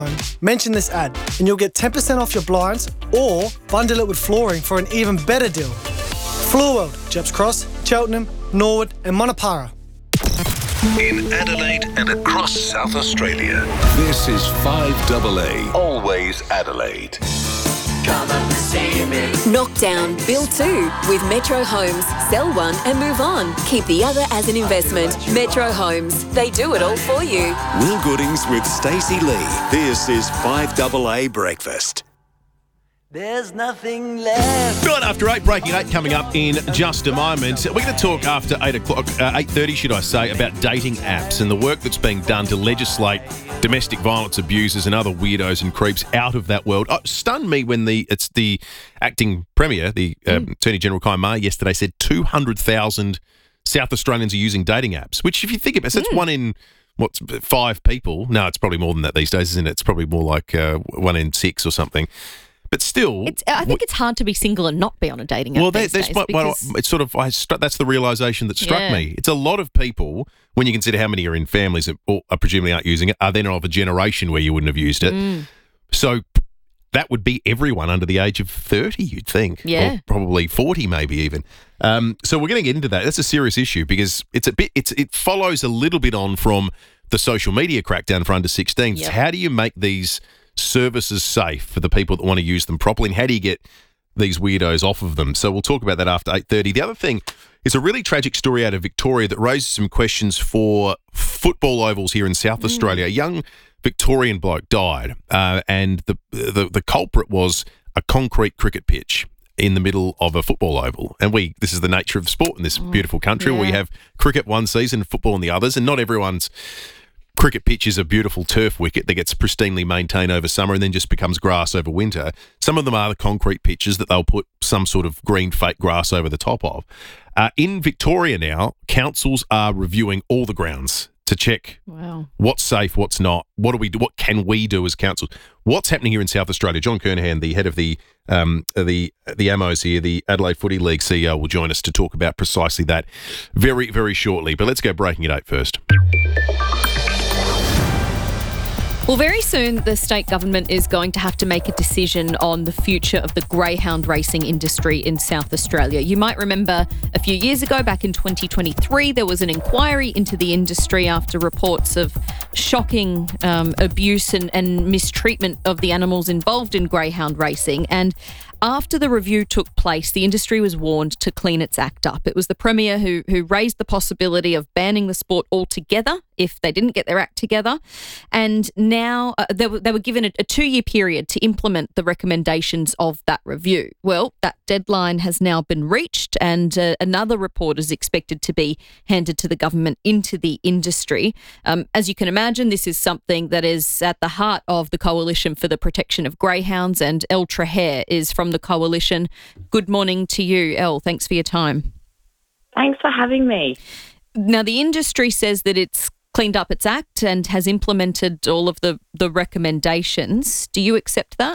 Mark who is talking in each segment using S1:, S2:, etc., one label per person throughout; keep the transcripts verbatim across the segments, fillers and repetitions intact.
S1: Mention this ad and you'll get ten percent off your blinds or bundle it with flooring for an even better deal. Floor World, Jeps Cross, Cheltenham, Norwood and Monopara.
S2: In Adelaide and across South Australia, this is five A A, always Adelaide.
S3: Come up and see me.
S4: Knock down, build two with Metro Homes. Sell one and move on. Keep the other as an investment. Metro Homes. They do it all for you.
S5: Will Goodings with Stacey Lee. This is five A A Breakfast.
S3: There's nothing left.
S6: Right after eight, breaking eight coming up in just a moment. We're going to talk after eight o'clock, uh, eight thirty, should I say, about dating apps and the work that's being done to legislate domestic violence abusers and other weirdos and creeps out of that world. Oh, stunned me when the it's the acting premier, the um, mm. Attorney General Kai Ma, yesterday said two hundred thousand South Australians are using dating apps. Which, if you think about it, that's mm. one in what's five people. No, it's probably more than that these days, isn't it? It's probably more like uh, one in six or something. But still,
S7: it's, I think it's hard to be single and not be on a dating app.
S6: Well,
S7: these
S6: that's
S7: days
S6: what,
S7: because...
S6: what it's sort of. I struck, that's the realization that struck
S7: yeah.
S6: me. It's a lot of people when you consider how many are in families that or, are presumably aren't using it. Are then of a generation where you wouldn't have used it.
S7: Mm.
S6: So that would be everyone under the age of thirty, you'd think,
S7: yeah,
S6: or probably forty, maybe even. Um, so we're going to get into that. That's a serious issue because it's a bit. It's it follows a little bit on from the social media crackdown for under sixteens.
S7: Yep.
S6: How do you make these services safe for the people that want to use them properly, and how do you get these weirdos off of them? So we'll talk about that after eight thirty. The other thing is a really tragic story out of Victoria that raises some questions for football ovals here in South mm. Australia. A young Victorian bloke died, uh, and the, the the culprit was a concrete cricket pitch in the middle of a football oval. And we this is the nature of sport in this
S7: oh,
S6: beautiful country.
S7: yeah.
S6: Where we have cricket one season, football in the others, and not everyone's cricket pitch is a beautiful turf wicket that gets pristinely maintained over summer and then just becomes grass over winter. Some of them are the concrete pitches that they'll put some sort of green fake grass over the top of. Uh, in Victoria now, councils are reviewing all the grounds to check
S7: wow.
S6: what's safe, what's not, what do we do, what can we do as councils. What's happening here in South Australia? John Kernahan, the head of the um, the the A M Os here, the Adelaide Footy League C E O, will join us to talk about precisely that very, very shortly. But let's go breaking at eight first.
S7: Well, very soon the state government is going to have to make a decision on the future of the greyhound racing industry in South Australia. You might remember a few years ago, back in twenty twenty-three, there was an inquiry into the industry after reports of shocking um, abuse and, and mistreatment of the animals involved in greyhound racing. And after the review took place, the industry was warned to clean its act up. It was the Premier who who raised the possibility of banning the sport altogether if they didn't get their act together. And now uh, they, were, they were given a, a two-year period to implement the recommendations of that review. Well, that deadline has now been reached, and uh, another report is expected to be handed to the government into the industry. Um, as you can imagine, this is something that is at the heart of the Coalition for the Protection of Greyhounds, and Elle Trahair is from the coalition. Good morning to you, Elle. Thanks for your time.
S8: Thanks for having me.
S7: Now, the industry says that it's cleaned up its act and has implemented all of the, the recommendations. Do you accept that?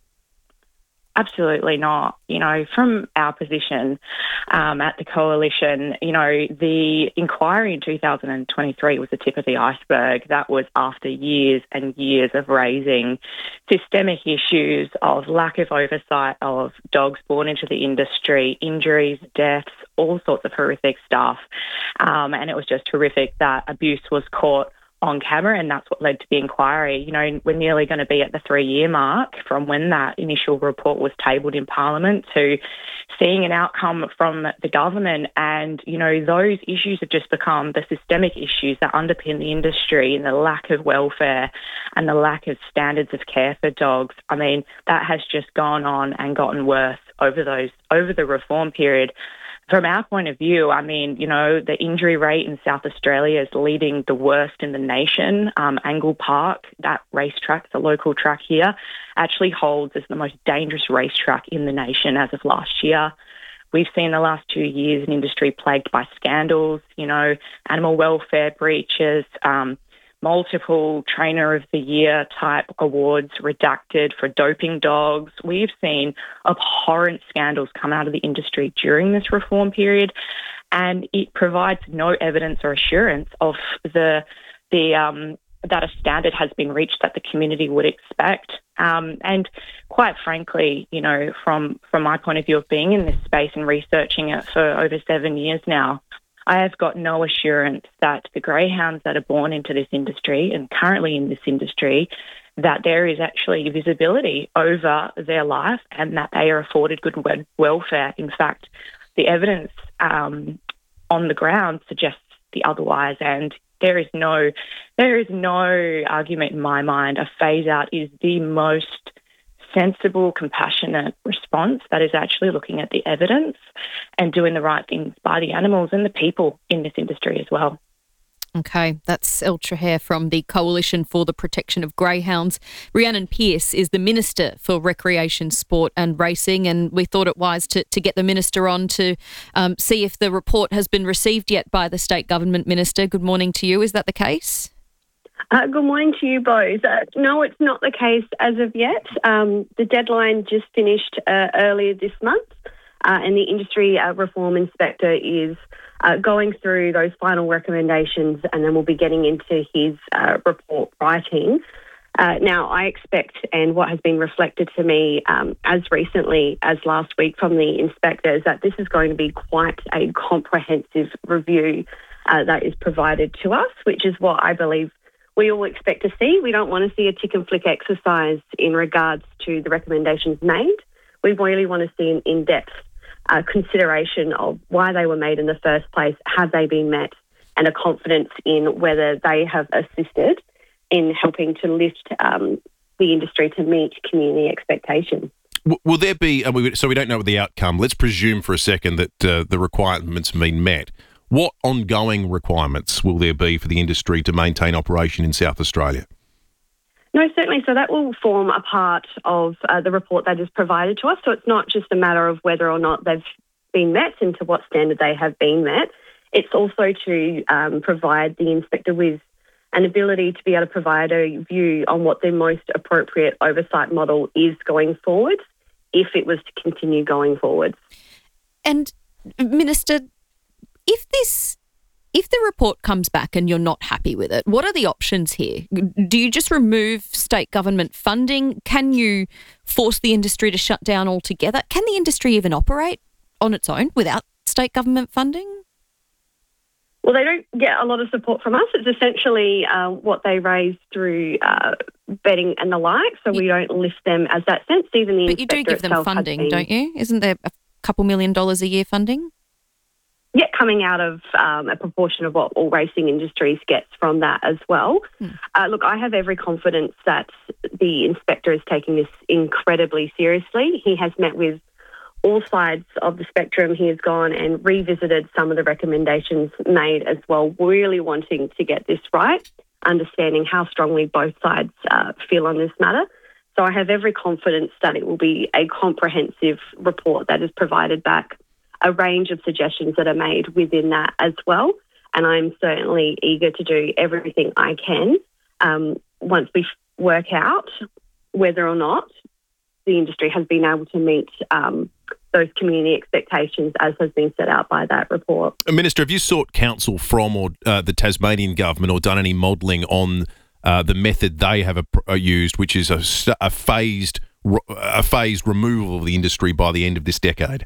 S8: Absolutely not. You know, from our position um, at the Coalition, you know, the inquiry in two thousand twenty-three was the tip of the iceberg. That was after years and years of raising systemic issues of lack of oversight of dogs born into the industry, injuries, deaths, all sorts of horrific stuff. Um, and it was just horrific that abuse was caught on camera, and that's what led to the inquiry. You know, we're nearly going to be at the three-year mark from when that initial report was tabled in Parliament to seeing an outcome from the government. And, you know, those issues have just become the systemic issues that underpin the industry, and the lack of welfare and the lack of standards of care for dogs. I mean, that has just gone on and gotten worse over those over the reform period. From our point of view, I mean, you know, the injury rate in South Australia is leading the worst in the nation. Um, Angle Park, that racetrack, the local track here, actually holds as the most dangerous racetrack in the nation as of last year. We've seen the last two years an industry plagued by scandals, you know, animal welfare breaches, um, multiple Trainer of the Year type awards redacted for doping dogs. We've seen abhorrent scandals come out of the industry during this reform period, and it provides no evidence or assurance of the the um, that a standard has been reached that the community would expect. Um, and quite frankly, you know, from, from my point of view of being in this space and researching it for over seven years now, I have got no assurance that the greyhounds that are born into this industry and currently in this industry, that there is actually visibility over their life and that they are afforded good welfare. In fact, the evidence um, on the ground suggests the otherwise, and there is no there is no argument in my mind. A phase out is the most sensible, compassionate response that is actually looking at the evidence and doing the right things by the animals and the people in this industry as well.
S7: Okay, that's Elle Traherne from the Coalition for the Protection of Greyhounds. Rhiannon Pearce is the Minister for Recreation, Sport and Racing, and we thought it wise to, to get the Minister on to um, see if the report has been received yet by the State Government. Minister, good morning to you. Is that the case?
S9: Uh, good morning to you both. Uh, no, it's not the case as of yet. Um, the deadline just finished uh, earlier this month, uh, and the Industry uh, Reform Inspector is Uh, going through those final recommendations, and then we'll be getting into his uh, report writing. Uh, now, I expect, and what has been reflected to me um, as recently as last week from the inspector, is that this is going to be quite a comprehensive review uh, that is provided to us, which is what I believe we all expect to see. We don't want to see a tick and flick exercise in regards to the recommendations made. We really want to see an in-depth Uh, consideration of why they were made in the first place, have they been met, and a confidence in whether they have assisted in helping to lift um, the industry to meet community expectations.
S6: W- will there be, uh, we, so we don't know the outcome, let's presume for a second that uh, the requirements have been met. What ongoing requirements will there be for the industry to maintain operation in South Australia?
S9: No, certainly. So that will form a part of uh, the report that is provided to us. So it's not just a matter of whether or not they've been met and to what standard they have been met. It's also to um, provide the inspector with an ability to be able to provide a view on what the most appropriate oversight model is going forward, if it was to continue going forward.
S7: And, Minister, if this... If the report comes back and you're not happy with it, what are the options here? Do you just remove state government funding? Can you force the industry to shut down altogether? Can the industry even operate on its own without state government funding?
S9: Well, they don't get a lot of support from us. It's essentially uh, what they raise through uh, betting and the like, so we don't lift them as that sense. Even the
S7: but you do give them funding, been, don't you? Isn't there a couple million dollars a year funding?
S9: Yeah, coming out of um, a proportion of what all racing industries gets from that as well. Hmm. Uh, look, I have every confidence that the inspector is taking this incredibly seriously. He has met with all sides of the spectrum. He has gone and revisited some of the recommendations made as well, really wanting to get this right, understanding how strongly both sides uh, feel on this matter. So I have every confidence that it will be a comprehensive report that is provided back, a range of suggestions that are made within that as well. And I'm certainly eager to do everything I can um, once we work out whether or not the industry has been able to meet um, those community expectations as has been set out by that report.
S6: Minister, have you sought counsel from or uh, the Tasmanian government or done any modelling on uh, the method they have a, a used, which is a, a phased a phased removal of the industry by the end of this decade?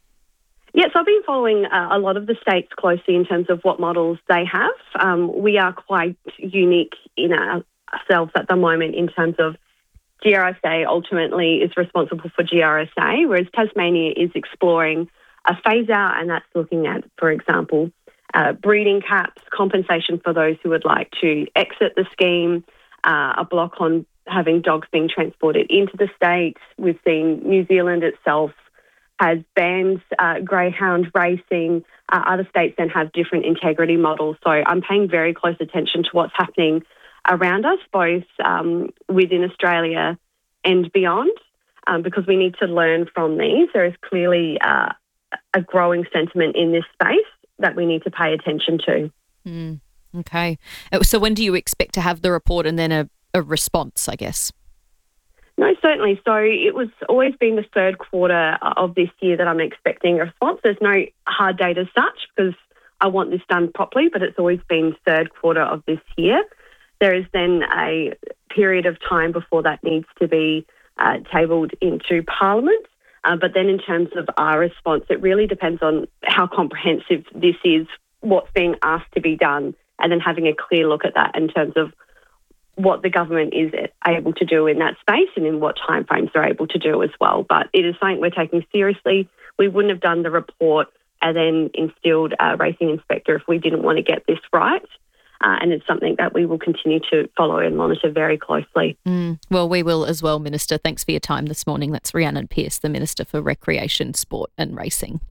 S9: Yes, I've been following uh, a lot of the states closely in terms of what models they have. Um, we are quite unique in our, ourselves at the moment in terms of G R S A ultimately is responsible for G R S A, whereas Tasmania is exploring a phase out, and that's looking at, for example, uh, breeding caps, compensation for those who would like to exit the scheme, uh, a block on having dogs being transported into the state. We've seen New Zealand itself has banned uh, greyhound racing. Uh, other states then have different integrity models. So I'm paying very close attention to what's happening around us, both um, within Australia and beyond, um, because we need to learn from these. There is clearly uh, a growing sentiment in this space that we need to pay attention to.
S7: Mm, okay. So when do you expect to have the report and then a, a response, I guess?
S9: No, certainly. So it was always been the third quarter of this year that I'm expecting a response. There's no hard date as such because I want this done properly, but it's always been third quarter of this year. There is then a period of time before that needs to be uh, tabled into Parliament. Uh, but then in terms of our response, it really depends on how comprehensive this is, what's being asked to be done, and then having a clear look at that in terms of what the government is able to do in that space and in what timeframes they're able to do as well. But it is something we're taking seriously. We wouldn't have done the report and then instilled a racing inspector if we didn't want to get this right. Uh, and it's something that we will continue to follow and monitor very closely.
S7: Mm, well, we will as well, Minister. Thanks for your time this morning. That's Rhiannon Pearce, the Minister for Recreation, Sport and Racing.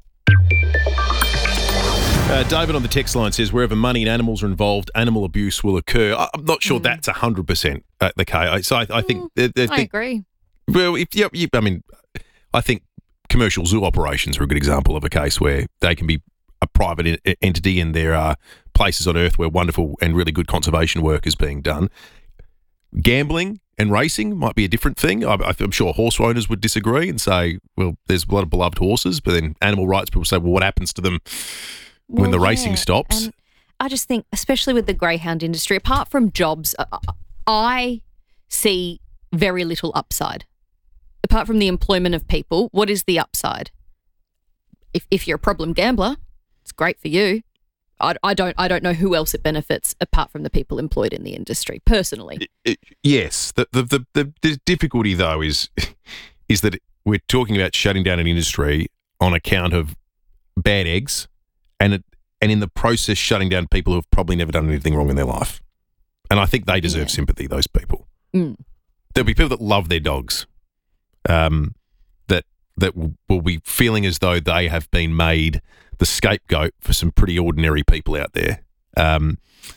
S6: Uh, David on the text line says, wherever money and animals are involved, animal abuse will occur. I- I'm not sure mm. that's one hundred percent the case. So I, I think...
S7: Mm,
S6: they're, they're,
S7: I agree.
S6: Well, if, yeah, yeah, I mean, I think commercial zoo operations are a good example of a case where they can be a private en- entity and there are places on earth where wonderful and really good conservation work is being done. Gambling and racing might be a different thing. I, I'm sure horse owners would disagree and say, well, there's a lot of beloved horses, but then animal rights people say, well, what happens to them
S7: well,
S6: when the
S7: yeah.
S6: racing stops?
S7: And I just think, especially with the greyhound industry, apart from jobs, I see very little upside. Apart from the employment of people, what is the upside? If if you're a problem gambler, it's great for you. I, I don't I don't know who else it benefits apart from the people employed in the industry, personally.
S6: It, it, yes. The, the the the the difficulty though is is that we're talking about shutting down an industry on account of bad eggs, and it, and in the process shutting down people who have probably never done anything wrong in their life. And I think they deserve yeah. sympathy. Those people.
S7: Mm.
S6: There'll be people that love their dogs, um, that that will, will be feeling as though they have been made the scapegoat for some pretty ordinary people out there. Um,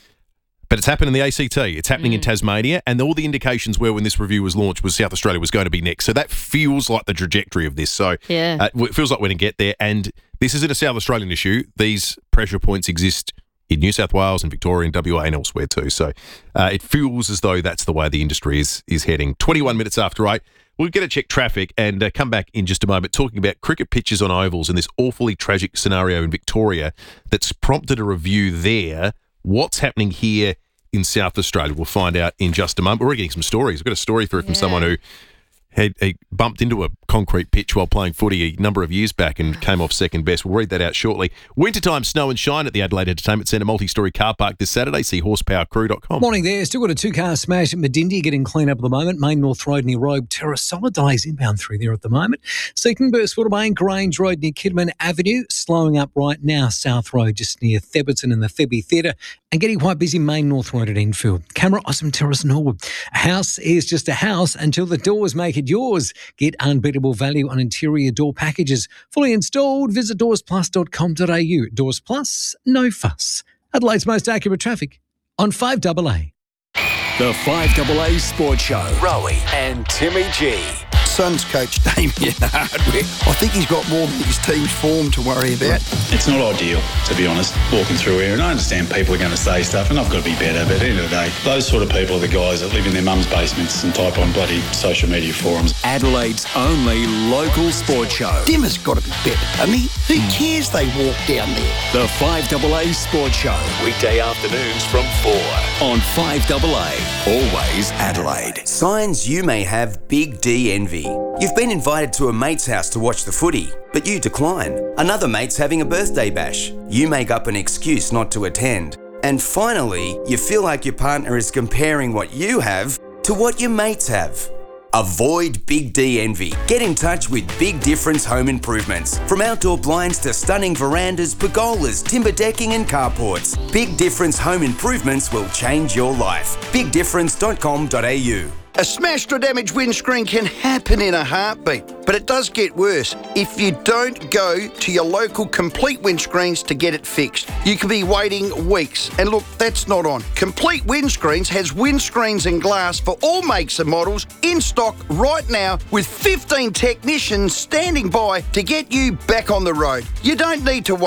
S6: but it's happened in the A C T. It's happening mm. in Tasmania, and all the indications were when this review was launched was South Australia was going to be next. So that feels like the trajectory of this. So
S7: yeah.
S6: uh, it feels like we're going to get there. And this isn't a South Australian issue. These pressure points exist in New South Wales and Victoria and W A and elsewhere too. So uh, it feels as though that's the way the industry is is heading. twenty-one minutes after eight. We're going to check traffic and uh, come back in just a moment talking about cricket pitches on ovals and this awfully tragic scenario in Victoria that's prompted a review there. What's happening here in South Australia? We'll find out in just a moment. We're already getting some stories. We've got a story through from yeah. someone who had, he bumped into a concrete pitch while playing footy a number of years back and came off second best. We'll read that out shortly. Wintertime snow and shine at the Adelaide Entertainment Centre multi-storey car park this Saturday. See horsepower crew dot com.
S10: Morning there. Still got a two-car smash at Medindie getting clean up at the moment. Main North Road near Robe Terrace. Solid delays inbound through there at the moment. Seeking Burst Watermain, Grange Road near Kidman Avenue. Slowing up right now. South Road just near Theberton and the Thebby Theatre. And getting quite busy Main North Road at Enfield. Camera Awesome Terrace Norwood. A house is just a house until the doors make it yours. Get unbeatable value on interior door packages. Fully installed, visit doors plus dot com dot a u. Doors Plus, no fuss. Adelaide's most accurate traffic on five double A.
S5: The five double A Sports Show. Rowie and Timmy G.
S11: Suns coach Damien Hardwick. I think he's got more than his team's form to worry about.
S12: It's not ideal, to be honest, walking through here. And I understand people are going to say stuff, and I've got to be better. But at the end of the day, those sort of people are the guys that live in their mum's basements and type on bloody social media forums.
S5: Adelaide's only local sports show.
S11: Dimmer's got to be better. I mean, who cares they walk down there?
S5: The five double A Sports Show. Weekday afternoons from four on five double A. Always Adelaide.
S13: Signs you may have Big D envy. You've been invited to a mate's house to watch the footy, but you decline. Another mate's having a birthday bash. You make up an excuse not to attend. And finally, you feel like your partner is comparing what you have to what your mates have. Avoid Big D envy. Get in touch with Big Difference Home Improvements. From outdoor blinds to stunning verandas, pergolas, timber decking and carports, Big Difference Home Improvements will change your life. big difference dot com dot a u.
S11: A smashed or damaged windscreen can happen in a heartbeat, but it does get worse if you don't go to your local Complete Windscreens to get it fixed. You could be waiting weeks, and look, that's not on. Complete Windscreens has windscreens and glass for all makes and models in stock right now with fifteen technicians standing by to get you back on the road. You don't need to wait.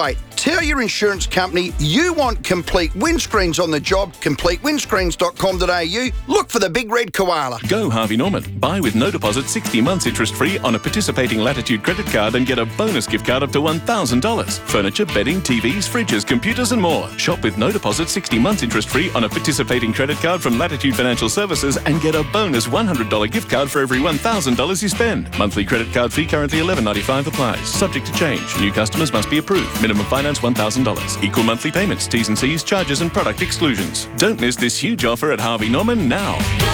S11: Tell your insurance company you want complete windscreens on the job. complete windscreens dot com dot a u. Look for the big red koala.
S14: Go Harvey Norman. Buy with no deposit sixty months interest-free on a participating Latitude credit card and get a bonus gift card up to one thousand dollars. Furniture, bedding, T Vs, fridges, computers and more. Shop with no deposit sixty months interest-free on a participating credit card from Latitude Financial Services and get a bonus one hundred dollars gift card for every one thousand dollars you spend. Monthly credit card fee currently eleven ninety-five applies. Subject to change. New customers must be approved. Minimum finance one thousand dollars. Equal monthly payments. T's and C's, charges and product exclusions. Don't miss this huge offer at Harvey Norman now.